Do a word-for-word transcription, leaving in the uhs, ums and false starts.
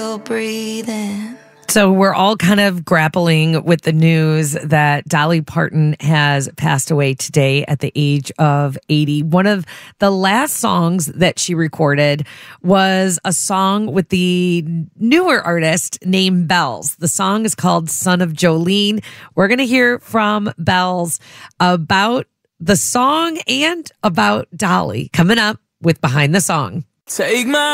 still breathing. So we're all kind of grappling with the news that Dolly Parton has passed away today at the age of eighty. One of the last songs that she recorded was a song with the newer artist named Bells. The song is called Son of Jolene. We're going to hear from Bells about the song and about Dolly coming up with Behind the Song. Take my